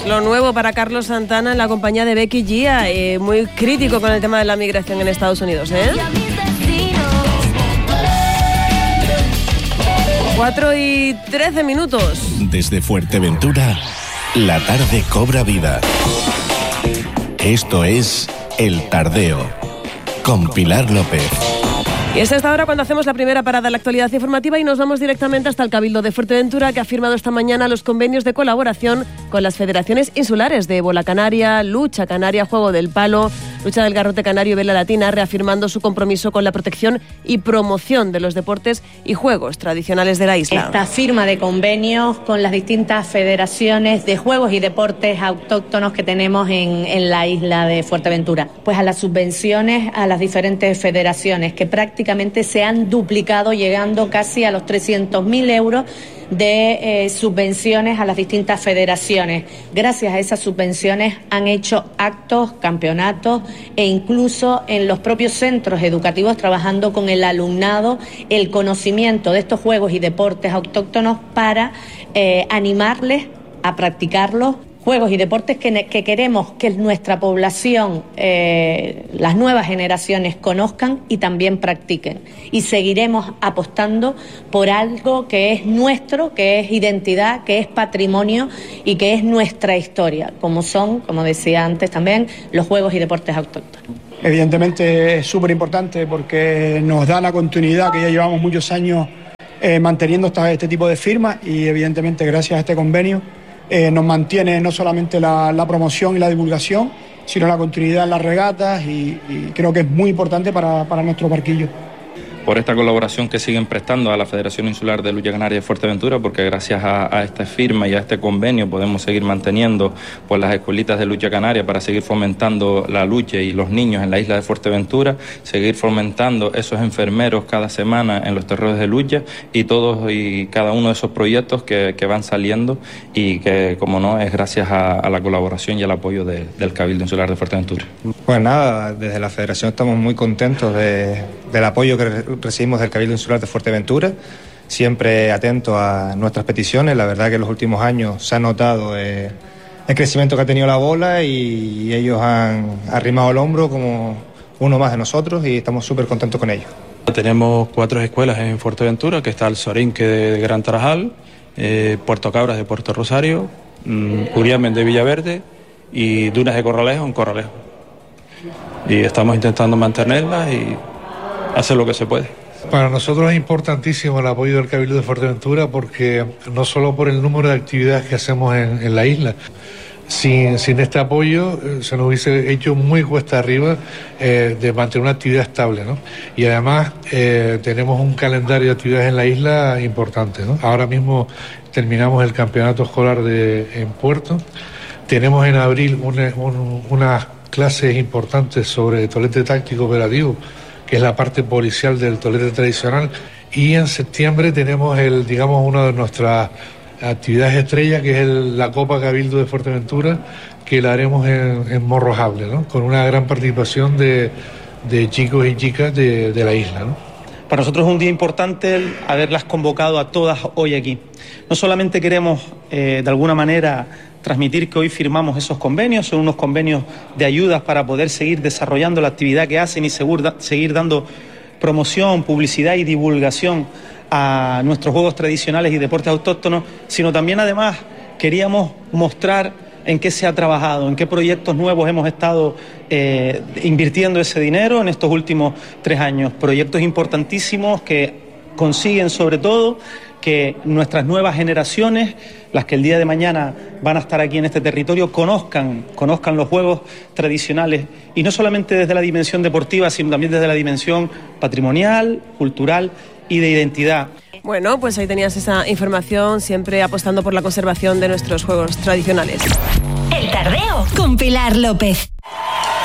lo nuevo para Carlos Santana en la compañía de Becky G, muy crítico con el tema de la migración en Estados Unidos, 4:13. Desde Fuerteventura, la tarde cobra vida. Esto es El Tardeo, con Pilar López. Y es esta hora cuando hacemos la primera parada de la actualidad informativa y nos vamos directamente hasta el Cabildo de Fuerteventura, que ha firmado esta mañana los convenios de colaboración con las federaciones insulares de Bola Canaria, Lucha Canaria, Juego del Palo, Lucha del Garrote Canario y Vela Latina, reafirmando su compromiso con la protección y promoción de los deportes y juegos tradicionales de la isla. Esta firma de convenios con las distintas federaciones de juegos y deportes autóctonos que tenemos en la isla de Fuerteventura. Pues a las subvenciones a las diferentes federaciones, que prácticamente se han duplicado, llegando casi a los 300.000 euros de subvenciones a las distintas federaciones. Gracias a esas subvenciones han hecho actos, campeonatos e incluso en los propios centros educativos trabajando con el alumnado el conocimiento de estos juegos y deportes autóctonos para animarles a practicarlos. Juegos y deportes que queremos que nuestra población, las nuevas generaciones conozcan y también practiquen. Y seguiremos apostando por algo que es nuestro, que es identidad, que es patrimonio y que es nuestra historia, como son, como decía antes también, los juegos y deportes autóctonos. Evidentemente es súper importante porque nos da la continuidad que ya llevamos muchos años manteniendo este tipo de firmas y evidentemente gracias a este convenio nos mantiene no solamente la promoción y la divulgación, sino la continuidad en las regatas y creo que es muy importante para nuestro parquillo. Por esta colaboración que siguen prestando a la Federación Insular de Lucha Canaria de Fuerteventura, porque gracias a esta firma y a este convenio podemos seguir manteniendo pues, las escuelitas de lucha canaria para seguir fomentando la lucha y los niños en la isla de Fuerteventura, seguir fomentando esos enfermeros cada semana en los terrenos de lucha y todos y cada uno de esos proyectos que van saliendo y que, como no, es gracias a la colaboración y al apoyo del Cabildo Insular de Fuerteventura. Pues nada, desde la Federación estamos muy contentos del apoyo que recibimos del Cabildo Insular de Fuerteventura, siempre atento a nuestras peticiones. La verdad que en los últimos años se ha notado el crecimiento que ha tenido la bola y ellos han arrimado el hombro como uno más de nosotros y estamos súper contentos con ellos. Tenemos 4 escuelas en Fuerteventura, que está el Sorinque de Gran Tarajal, Puerto Cabras de Puerto Rosario, Uriamen de Villaverde y Dunas de Corralejo en Corralejo. Y estamos intentando mantenerlas y hacer lo que se puede. Para nosotros es importantísimo el apoyo del Cabildo de Fuerteventura porque no solo por el número de actividades que hacemos en la isla, sin este apoyo se nos hubiese hecho muy cuesta arriba de mantener una actividad estable, ¿no? Y además tenemos un calendario de actividades en la isla importante, ¿no? Ahora mismo terminamos el campeonato escolar en Puerto, tenemos en abril unas clases importantes sobre tolete táctico operativo, que es la parte policial del tolete tradicional, y en septiembre tenemos una de nuestras actividades estrella, que es la Copa Cabildo de Fuerteventura, que la haremos en Morrojable, ¿no? Con una gran participación de chicos y chicas de la isla, ¿no? Para nosotros es un día importante el haberlas convocado a todas hoy aquí. No solamente queremos, de alguna manera, transmitir que hoy firmamos esos convenios, son unos convenios de ayudas para poder seguir desarrollando la actividad que hacen y seguir dando promoción, publicidad y divulgación a nuestros juegos tradicionales y deportes autóctonos, sino también además queríamos mostrar en qué se ha trabajado, en qué proyectos nuevos hemos estado invirtiendo ese dinero en estos últimos 3 años. Proyectos importantísimos que consiguen sobre todo que nuestras nuevas generaciones, las que el día de mañana van a estar aquí en este territorio, conozcan los juegos tradicionales y no solamente desde la dimensión deportiva, sino también desde la dimensión patrimonial, cultural y de identidad. Bueno, pues ahí tenías esa información, siempre apostando por la conservación de nuestros juegos tradicionales. El Tardeo con Pilar López.